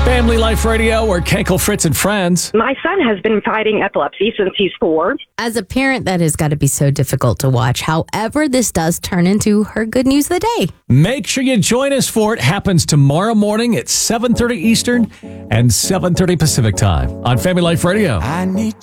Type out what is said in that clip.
Family Life Radio, or Kenkel, Fritz, and Friends. My son has been fighting epilepsy since he's 4. As a parent, that has got to be so difficult to watch. However, this does turn into her good news of the day. Make sure you join us for it. Happens tomorrow morning at 7:30 Eastern and 7:30 Pacific time on Family Life Radio.